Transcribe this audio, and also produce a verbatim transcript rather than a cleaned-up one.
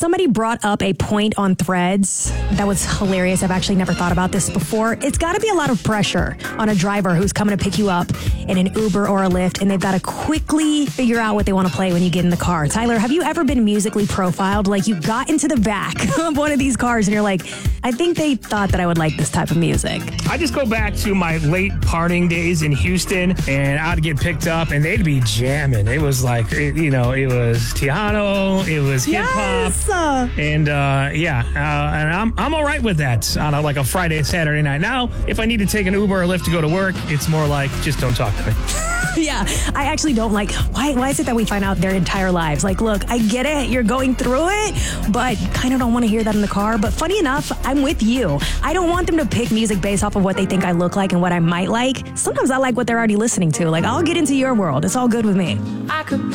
somebody brought up a point on Threads that was hilarious. I've actually never thought about this before. It's got to be a lot of pressure on a driver who's coming to pick you up in an Uber or a Lyft, and they've got to quickly figure out what they want to play when you get in the car. Tyler, have you ever been musically profiled? Like you got into the back of one of these cars and you're like, I think they thought that I would like this type of music. I just go back to my late partying days in Houston, and I'd get picked up and they'd be jamming. It was like, it, you know, it was Tejano, it was hip hop. Yes. And uh, yeah, uh, and I'm I'm all right with that on a, like a Friday, Saturday night. Now, if I need to take an Uber or Lyft to go to work, it's more like, just don't talk to me. Yeah, I actually don't like, why Why is it that we find out their entire lives? Like, look, I get it, you're going through it, but kind of don't want to hear that in the car. But funny enough, I'm with you. I don't want them to pick music based off of what they think I look like and what I might like. Sometimes I like what they're already listening to. Like, I'll get into your world. It's all good with me. I could